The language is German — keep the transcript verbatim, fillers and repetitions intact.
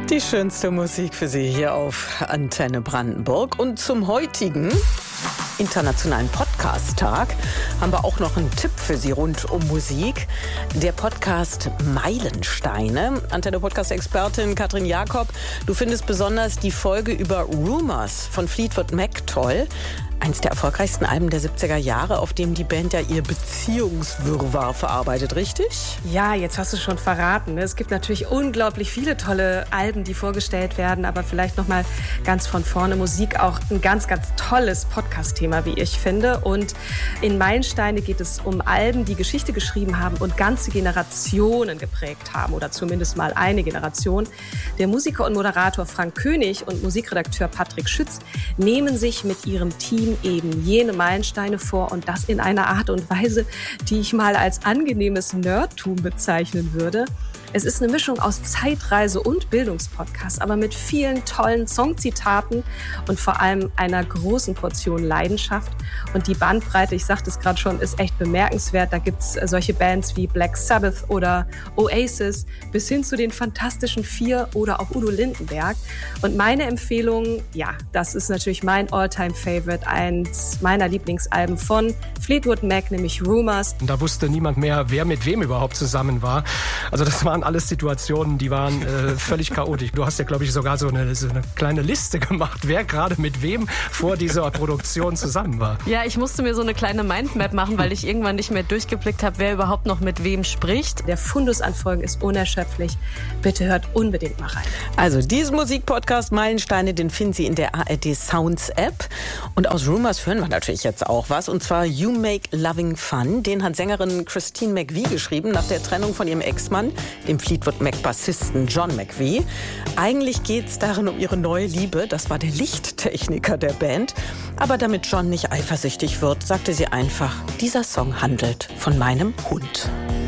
Die schönste Musik für Sie hier auf Antenne Brandenburg. Und zum heutigen Internationalen Podcast-Tag haben wir auch noch einen Tipp für Sie rund um Musik. Der Podcast Meilensteine. Antenne-Podcast-Expertin Katrin Jakob, du findest besonders die Folge über Rumours von Fleetwood Mac toll. Eins der erfolgreichsten Alben der siebziger Jahre, auf dem die Band ja ihr Beziehungswirrwarr verarbeitet, richtig? Ja, jetzt hast du schon verraten. Es gibt natürlich unglaublich viele tolle Alben, die vorgestellt werden, aber vielleicht noch mal ganz von vorne. Musik auch ein ganz, ganz tolles Podcast-Thema, wie ich finde. Und in Meilensteine geht es um Alben, die Geschichte geschrieben haben und ganze Generationen geprägt haben, oder zumindest mal eine Generation. Der Musiker und Moderator Frank König und Musikredakteur Patrick Schütz nehmen sich mit ihrem Team eben jene Meilensteine vor, und das in einer Art und Weise, die ich mal als angenehmes Nerdtum bezeichnen würde. Es ist eine Mischung aus Zeitreise und Bildungspodcast, aber mit vielen tollen Songzitaten und vor allem einer großen Portion Leidenschaft. Und die Bandbreite, ich sagte es gerade schon, ist echt bemerkenswert. Da gibt's solche Bands wie Black Sabbath oder Oasis bis hin zu den Fantastischen Vier oder auch Udo Lindenberg. Und meine Empfehlung, ja, das ist natürlich mein All-Time-Favorite, eins meiner Lieblingsalben von Fleetwood Mac, nämlich Rumours. Da wusste niemand mehr, wer mit wem überhaupt zusammen war. Also das waren alles Situationen, die waren äh, völlig chaotisch. Du hast ja, glaube ich, sogar so eine, so eine kleine Liste gemacht, wer gerade mit wem vor dieser Produktion zusammen war. Ja, ich musste mir so eine kleine Mindmap machen, weil ich irgendwann nicht mehr durchgeblickt habe, wer überhaupt noch mit wem spricht. Der Fundus an Folgen ist unerschöpflich. Bitte hört unbedingt mal rein. Also diesen Musikpodcast Meilensteine, den finden Sie in der A R D Sounds App. Und aus Rumours hören wir natürlich jetzt auch was. Und zwar You Make Loving Fun. Den hat Sängerin Christine McVie geschrieben nach der Trennung von ihrem Ex-Mann, dem Fleetwood Mac-Bassisten John McVie. Eigentlich geht es darin um ihre neue Liebe. Das war der Lichttechniker der Band. Aber damit John nicht eifersüchtig wird, sagte sie einfach, dieser Song handelt von meinem Hund.